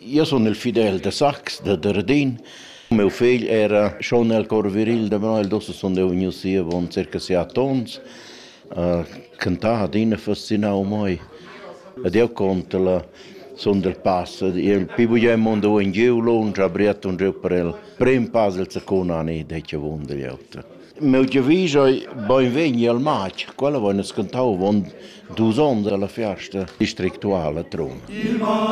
Io sono il Fidel de Sax, de Dardin. Meu figlio era schon nel cor viril de Brunel, dosso sono de Ugnusia, von circa 7 ans. Cantare dina fascinau mai. Ed io conto la son del passo, il pibuia mondo in giù, lunge, abriato un giù per il prim passo il secondo anno, dece vundo gli altri. Meu giaviso, ben vegni al match, quella vogliono scantare, von 2 anni alla festa districtuale a Trum.